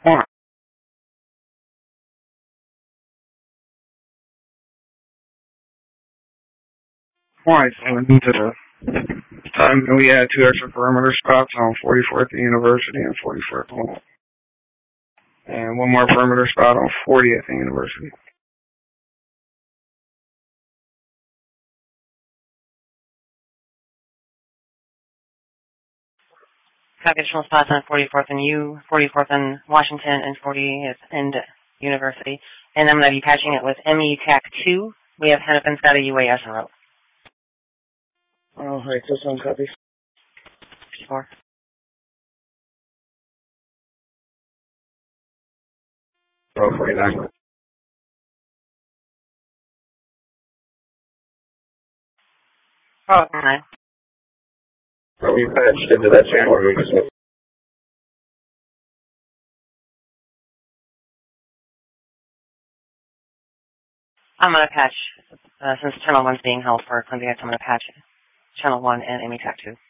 Alright, so into the time we had 2 extra perimeter spots on 44th and University and 44th Wall. And 1 more perimeter spot on 40th and University. Additional spots on 44th and U, 44th and Washington, and 40th and University. And I'm going to be patching it with ME TAC 2. We have Hennepin's got a UAS en route. Oh, hey, this one copies. 4. Oh, 49. Oh, 9. So we patched into that channel or we just missed? I'm going to patch, since Channel 1's being held for Columbia, I'm going to patch Channel 1 and ME TAC 2.